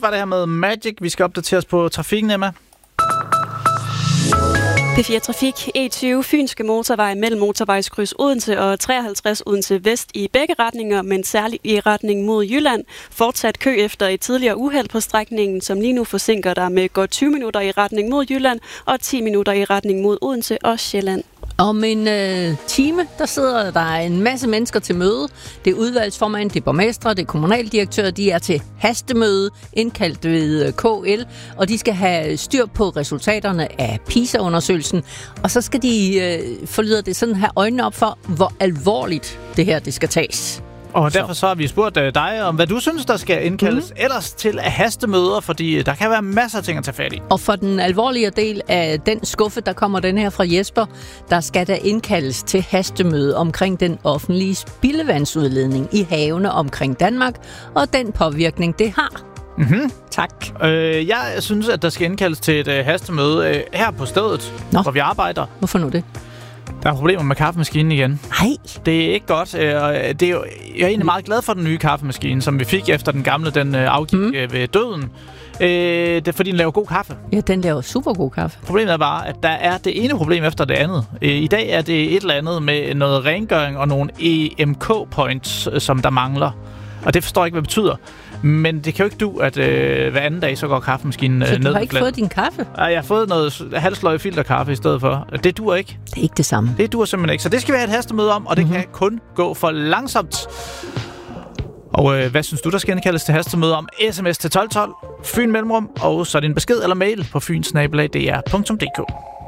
var det her med Magic. Vi skal opdatere os på trafikken, Emma. P4 Trafik, E20, Fynske Motorvej mellem Motorvejskryds Odense og 53 Odense Vest i begge retninger, men særligt i retning mod Jylland. Fortsat kø efter et tidligere uheld på strækningen, som lige nu forsinker dig med godt 20 minutter i retning mod Jylland og 10 minutter i retning mod Odense og Sjælland. Om en time, der sidder der en masse mennesker til møde. Det er udvalgsformand, det er borgmestre, det er kommunaldirektører. De er til hastemøde, indkaldt ved KL, og de skal have styr på resultaterne af PISA-undersøgelsen. Og så skal de, forlyder det sådan, have øjnene op for, hvor alvorligt det her det skal tages. Og derfor så har vi spurgt dig om, hvad du synes, der skal indkaldes ellers til hastemøder, fordi der kan være masser af ting at tage fat i. Og for den alvorlige del af den skuffe, der kommer den her fra Jesper, der skal der indkaldes til hastemøde omkring den offentlige spildevandsudledning i havene omkring Danmark, og den påvirkning, det har. Mm-hmm. Tak. Jeg synes, at der skal indkaldes til et hastemøde her på stedet, hvor vi arbejder. Hvorfor nu det? Der er problemer med kaffemaskinen igen. Nej. Det er ikke godt. Det er jo, jeg er egentlig meget glad for den nye kaffemaskine, som vi fik efter den gamle, den afgik ved døden. Det er, fordi den laver god kaffe. Ja, den laver super god kaffe. Problemet er bare, at der er det ene problem efter det andet. I dag er det et eller andet med noget rengøring og nogle EMK-points, som der mangler. Og det forstår jeg ikke, hvad det betyder. Men det kan jo ikke du, at hver anden dag, så går kaffemaskinen ned. Så du har ikke fået din kaffe? Nej, jeg har fået noget halvsløje filterkaffe i stedet for. Det duer ikke. Det er ikke det samme. Det duer simpelthen ikke. Så det skal vi have et hastemøde om, og det kan kun gå for langsomt. Og hvad synes du, der skal indkaldes til hastemøde om? SMS til 1212, Fyn Mellemrum, og så din besked eller mail på fynsnabelag.dr.dk.